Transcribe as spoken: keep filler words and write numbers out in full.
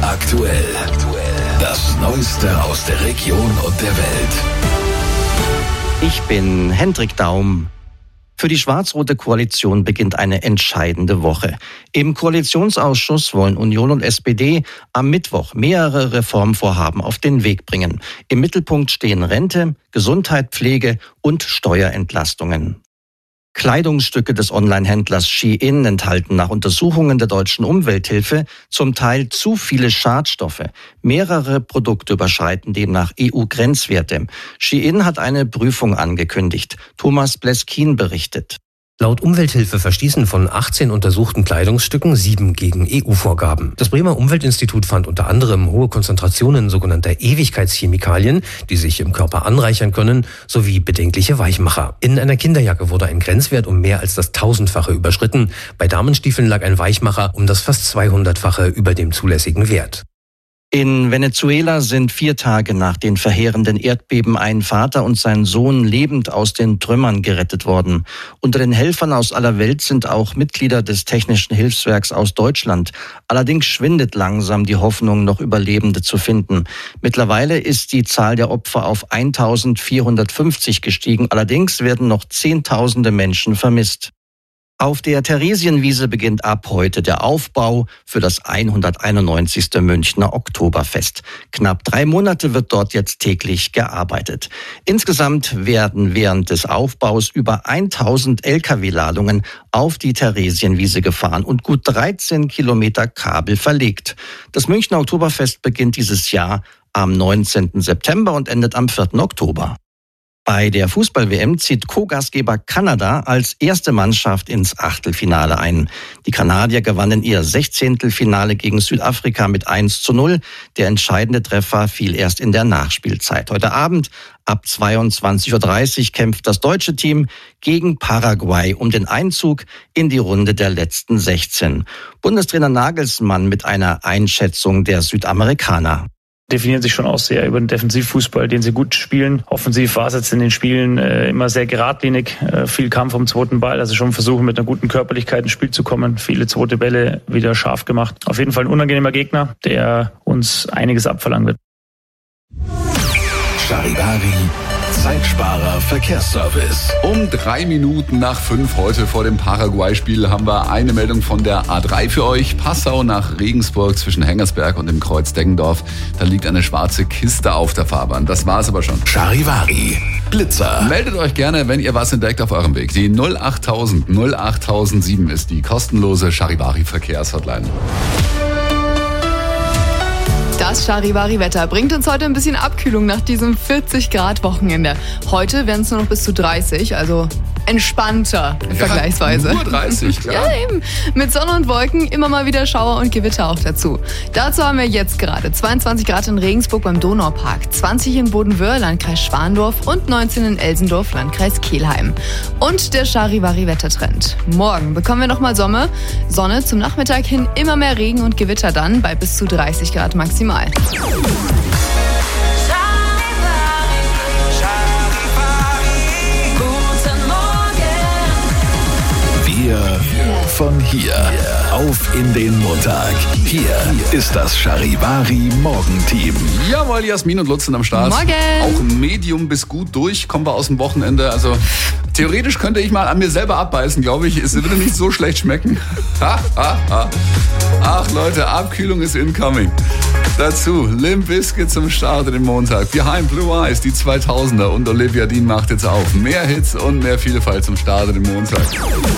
aktuell. Das Neueste aus der Region und der Welt. Ich bin Hendrik Daum. Für die schwarz-rote Koalition beginnt eine entscheidende Woche. Im Koalitionsausschuss wollen Union und S P D am Mittwoch mehrere Reformvorhaben auf den Weg bringen. Im Mittelpunkt stehen Rente, Gesundheit, Pflege und Steuerentlastungen. Kleidungsstücke des Onlinehändlers Shein enthalten nach Untersuchungen der deutschen Umwelthilfe zum Teil zu viele Schadstoffe. Mehrere Produkte überschreiten demnach E U-Grenzwerte. Shein hat eine Prüfung angekündigt. Thomas Bleskin berichtet. Laut Umwelthilfe verstießen von achtzehn untersuchten Kleidungsstücken sieben gegen E U-Vorgaben. Das Bremer Umweltinstitut fand unter anderem hohe Konzentrationen sogenannter Ewigkeitschemikalien, die sich im Körper anreichern können, sowie bedenkliche Weichmacher. In einer Kinderjacke wurde ein Grenzwert um mehr als das Tausendfache überschritten. Bei Damenstiefeln lag ein Weichmacher um das fast zweihundertfache über dem zulässigen Wert. In Venezuela sind vier Tage nach den verheerenden Erdbeben ein Vater und sein Sohn lebend aus den Trümmern gerettet worden. Unter den Helfern aus aller Welt sind auch Mitglieder des Technischen Hilfswerks aus Deutschland. Allerdings schwindet langsam die Hoffnung, noch Überlebende zu finden. Mittlerweile ist die Zahl der Opfer auf eintausendvierhundertfünfzig gestiegen. Allerdings werden noch Zehntausende Menschen vermisst. Auf der Theresienwiese beginnt ab heute der Aufbau für das hunderteinundneunzigste Münchner Oktoberfest. Knapp drei Monate wird dort jetzt täglich gearbeitet. Insgesamt werden während des Aufbaus über tausend L K W-Ladungen auf die Theresienwiese gefahren und gut dreizehn Kilometer Kabel verlegt. Das Münchner Oktoberfest beginnt dieses Jahr am neunzehnten September und endet am vierten Oktober. Bei der Fußball-W M zieht Co-Gastgeber Kanada als erste Mannschaft ins Achtelfinale ein. Die Kanadier gewannen ihr Sechzehntelfinale gegen Südafrika mit eins zu null. Der entscheidende Treffer fiel erst in der Nachspielzeit. Heute Abend ab zweiundzwanzig Uhr dreißig kämpft das deutsche Team gegen Paraguay um den Einzug in die Runde der letzten sechzehn. Bundestrainer Nagelsmann mit einer Einschätzung der Südamerikaner. Definieren sich schon auch sehr über den Defensivfußball, den sie gut spielen. Offensiv war es jetzt in den Spielen äh, immer sehr geradlinig, äh, viel Kampf um den zweiten Ball, also schon versuchen mit einer guten Körperlichkeit ins Spiel zu kommen, viele zweite Bälle wieder scharf gemacht. Auf jeden Fall ein unangenehmer Gegner, der uns einiges abverlangen wird. Charivari, Zeitsparer Verkehrsservice. Um drei Minuten nach fünf heute vor dem Paraguay-Spiel haben wir eine Meldung von der A drei für euch. Passau nach Regensburg zwischen Hengersberg und dem Kreuz Deggendorf. Da liegt eine schwarze Kiste auf der Fahrbahn. Das war's aber schon. Charivari, Blitzer. Meldet euch gerne, wenn ihr was entdeckt auf eurem Weg. Die null achttausend null achttausendsieben ist die kostenlose Charivari Verkehrshotline. Das Charivari-Wetter bringt uns heute ein bisschen Abkühlung nach diesem vierzig Grad Wochenende. Heute werden es nur noch bis zu dreißig, also entspannter ja, vergleichsweise. Nur dreißig, klar. Ja, eben. Mit Sonne und Wolken, immer mal wieder Schauer und Gewitter auch dazu. Dazu haben wir jetzt gerade zweiundzwanzig Grad in Regensburg beim Donaupark, zwanzig in Bodenwöhr, Landkreis Schwandorf und neunzehn in Elsendorf, Landkreis Kelheim. Und der Charivari-Wettertrend. Morgen bekommen wir nochmal Sonne. Sonne, zum Nachmittag hin immer mehr Regen und Gewitter dann bei bis zu dreißig Grad maximal. Wir von hier auf in den Montag. Hier ist das Charivari Morgenteam. Jawohl, Jasmin und Lutz sind am Start. Morgen. Auch Medium bis gut durch, kommen wir aus dem Wochenende. Also theoretisch könnte ich mal an mir selber abbeißen, glaube ich. Es würde nicht so schlecht schmecken. Ach Leute, Abkühlung ist incoming. Dazu Limp Bizkit zum Start in den Montag. Behind Blue Eyes, die zweitausender und Olivia Dean macht jetzt auf. Mehr Hits und mehr Vielfalt zum Start in den Montag.